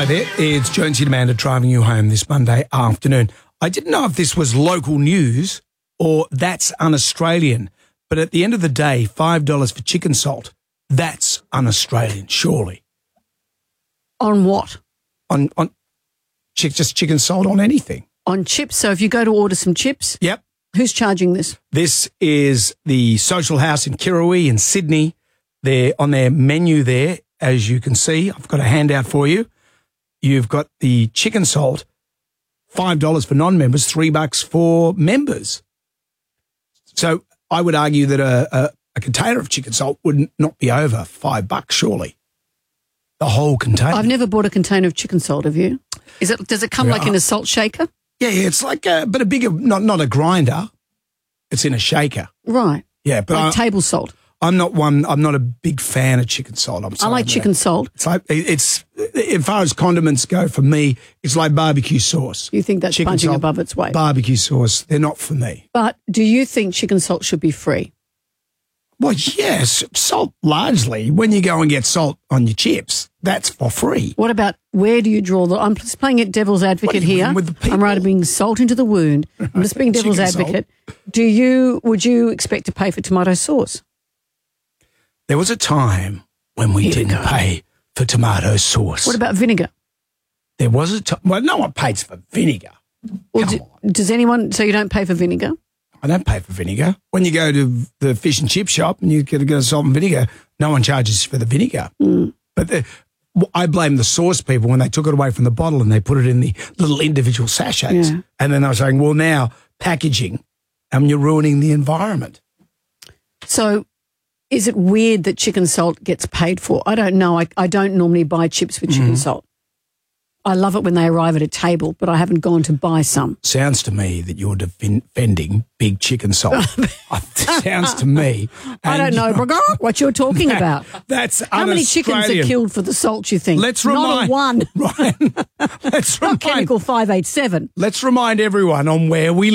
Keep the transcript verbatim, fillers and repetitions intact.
Hello there, it's Jonesy Amanda driving you home this Monday afternoon. I didn't know if this was local news or that's un-Australian, but at the end of the day, five dollars for chicken salt, that's un-Australian, surely. On what? On on chick, just chicken salt on anything. On chips. So if you go to order some chips, Yep. who's charging this? This is the Social House in Kirrawee in Sydney. They're on their menu there, as you can see. I've got a handout for you. You've got the chicken salt, five dollars for non-members, three bucks for members. So I would argue that a, a, a container of chicken salt would not be over five bucks, surely. The whole container. I've never bought a container of chicken salt, have you? Is it? Does it come Yeah. like in a salt shaker? Yeah, yeah, it's like a, but a bigger, not not a grinder. It's in a shaker. Right. Yeah, but Like I, table salt. I'm not one, I'm not a big fan of chicken salt. I'm I sorry, like but chicken salt. It's like, it's, as far as condiments go, for me, it's like barbecue sauce. You think that's Chicken punching salt, above its weight. Barbecue sauce, they're not for me. But do you think chicken salt should be free? Well, yes, salt largely. When you go and get salt on your chips, that's for free. What about where do you draw the... I'm just playing it devil's advocate What are you here. doing with the people? I'm right being salt into the wound. I'm just being devil's Chicken salt. advocate. Do you... Would you expect to pay for tomato sauce? There was a time when we Here we didn't go. pay for tomato sauce. What about vinegar? There was a time, well, no one pays for vinegar. Well, Come do, on. does anyone... So you don't pay for vinegar? I don't pay for vinegar. When you go to the fish and chip shop and you get to go salt and vinegar, no one charges for the vinegar. Mm. But the, I blame the sauce people when they took it away from the bottle and they put it in the little individual sachets. Yeah. And then I was saying, well, now packaging, and you're ruining the environment. So is it weird that chicken salt gets paid for? I don't know. I, I don't normally buy chips with chicken salt. I love it when they arrive at a table, but I haven't gone to buy some. Sounds to me that you're defending big chicken salt. Sounds to me. I don't And know you're- what you're talking about. That's How many chickens are un-Australian. killed for the salt, you think? Let's Not remind a one. Ryan, let's Not remind Chemical five eight seven. let's remind everyone on where we